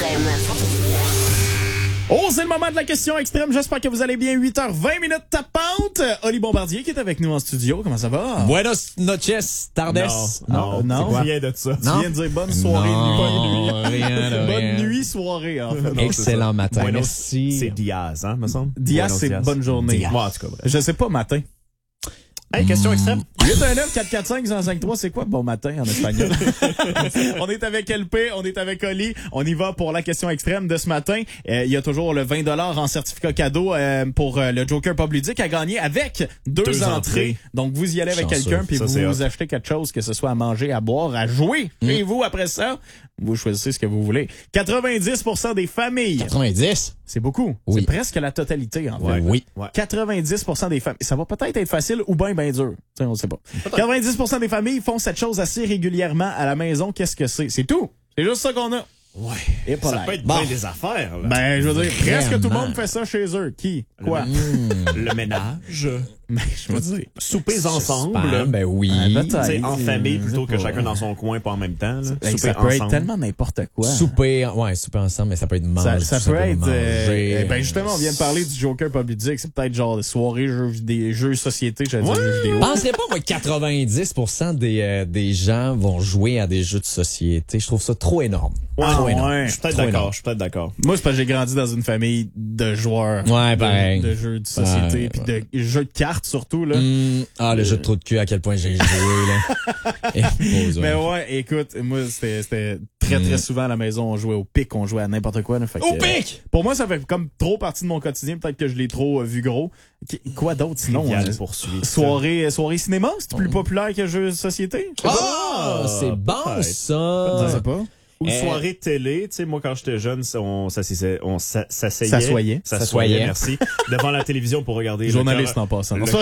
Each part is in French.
extrême. Oh, c'est le moment de la question extrême. J'espère que vous allez bien. 8h20 tapante. Oli Bombardier qui est avec nous en studio. Comment ça va? Buenos noches, tardes. Non. Rien de ça. Tu viens de dire bonne soirée, nuit. Rien. Bonne nuit, soirée, en fait. Excellent matin. Buenos, Merci. c'est Diaz, hein, me semble? Diaz, Buenos c'est Diaz. bonne journée. Diaz. Ouais, en tout cas, bref. Je sais pas, matin. Hey, question extrême. 819-445-1053, c'est quoi bon matin en espagnol? On est avec LP, on est avec Oli. On y va pour la question extrême de ce matin. Il y a toujours le 20$ en certificat cadeau pour le Joker Pub Ludique à gagner avec deux entrées. Donc, vous y allez avec Chanceux. quelqu'un puis Ça, c'est vous achetez quelque chose, que ce soit à manger, à boire, à jouer. Et vous, après ça, vous choisissez ce que vous voulez. 90% des familles. 90. C'est beaucoup. Oui. C'est presque la totalité, en fait. Ouais. Oui. Ouais. 90% des familles. Ça va peut-être être facile ou bien dur. T'sais, on sait pas. 90% des familles font cette chose assez régulièrement à la maison. Qu'est-ce que c'est? C'est tout. C'est juste ça qu'on a. Ouais. Et pas Ça là. peut être Bon. bien des affaires, là. Ben, je veux dire, presque tout le Vraiment. monde fait ça chez eux. Qui? Quoi? Le ménage. Ben, je veux dire. Soupers ensemble. Ben oui. Ah, peut-être. T'sais, en famille plutôt que pas. chacun dans son coin, pas en même temps. Là. Ben, Souper ça peut être ensemble. tellement n'importe quoi. Souper ensemble, mais ça peut être manger. Ça tout peut être. manger. Ben justement, on vient de parler du Joker Pub Ludique. C'est peut-être genre de soirée, jeux société, j'allais dire jeux vidéo. Je penserais pas, moi, que 90% des gens vont jouer à des jeux de société. Je trouve ça trop énorme. Ouais, Ah, ouais. ouais. Je suis peut-être Trop d'accord. énorme. Je suis peut-être d'accord. Moi, c'est parce que j'ai grandi dans une famille de joueurs. Ouais, pareil. De jeux de société, Ouais, puis de jeux de cartes surtout, là. Le jeu de trou de cul, à quel point j'ai joué, là. Et, Mais ouais, écoute, moi, c'était très souvent à la maison, on jouait au pic, on jouait à n'importe quoi. Là, fait Au que, pic! Pour moi, ça fait comme trop partie de mon quotidien. Peut-être que je l'ai trop vu gros. Quoi d'autre sinon? Trivial poursuite. Soirée cinéma, c'est plus populaire que jeux de société? Je sais pas. Ah, c'est bon, peut-être. Je ça. sais pas. Ou soirée télé, tu sais, moi quand j'étais jeune, on s'asseyait, S'assoyait. S'assoyait. merci, devant la télévision pour regarder Journaliste le en passant. le-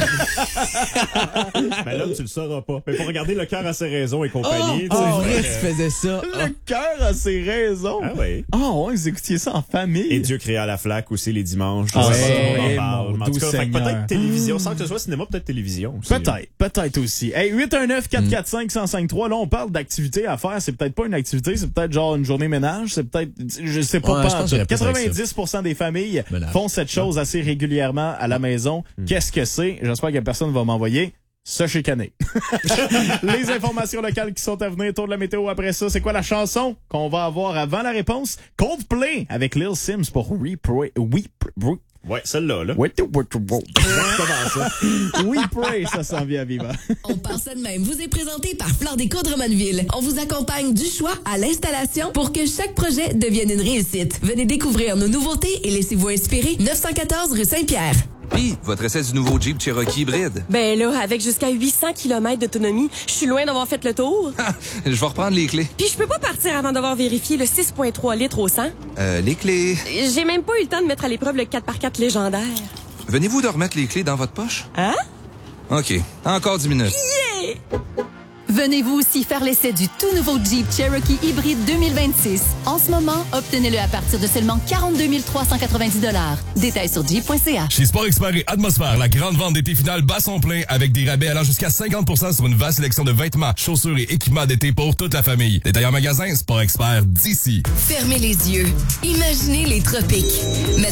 Mais là, tu le sauras pas. Mais pour regarder Le cœur à ses raisons et compagnie, tu sais. vrai, tu faisais ça. Le cœur a ses raisons. Ah oui. Ah ouais, vous écoutiez ça en famille. Et Dieu créa la flaque aussi les dimanches. Ah Je sais pas, ouais, tout le monde en mon parle. Mais en tout doux cas, fait que Seigneur. peut-être télévision, sans que ce soit cinéma, peut-être télévision aussi. Peut-être aussi. Hey, 819-445-1053, là, on parle d'activités à faire. C'est peut-être pas une activité, c'est peut-être genre une journée ménage. C'est peut-être, je sais pas, Ouais, pas je en pense tout. que j'irais plus avec 90% des familles Ménage. font cette chose assez régulièrement à la maison. Qu'est-ce que c'est? J'espère que personne va m'envoyer se chicaner. Les informations locales qui sont à venir, tour de la météo après ça. C'est quoi la chanson qu'on va avoir avant la réponse? Coldplay avec Lil Sims pour We Pray. Ouais, celle-là, là. We Comment ça? Pray, ça s'en vient à vivre. On part ça de même. Vous est présenté par Fleur Déco de Drummondville. On vous accompagne du choix à l'installation pour que chaque projet devienne une réussite. Venez découvrir nos nouveautés et laissez-vous inspirer. 914 rue Saint-Pierre. Puis, votre essai du nouveau Jeep Cherokee hybride. Ben là, avec jusqu'à 800 km d'autonomie, je suis loin d'avoir fait le tour. Je vais reprendre les clés. Puis je peux pas partir avant d'avoir vérifié le 6,3 litres au 100. Les clés. J'ai même pas eu le temps de mettre à l'épreuve le 4x4 légendaire. Venez-vous de remettre les clés dans votre poche? Hein? OK. Encore 10 minutes. Venez-vous aussi faire l'essai du tout nouveau Jeep Cherokee hybride 2026. En ce moment, obtenez-le à partir de seulement 42 390 $. Détails sur jeep.ca. Chez Sport Expert et Atmosphère, la grande vente d'été finale bat son plein avec des rabais allant jusqu'à 50% sur une vaste sélection de vêtements, chaussures et équipements d'été pour toute la famille. Détails en magasin, Sport Expert d'ici. Fermez les yeux. Imaginez les tropiques.